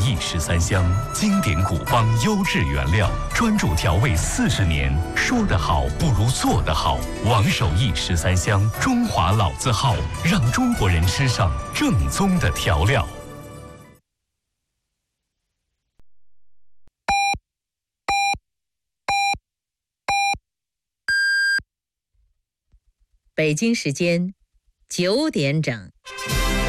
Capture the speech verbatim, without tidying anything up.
益十三香，经典古方优质原料，专注调味四十年。说得好不如做得好。王守义十三香，中华老字号，让中国人吃上正宗的调料。 北京时间九点整。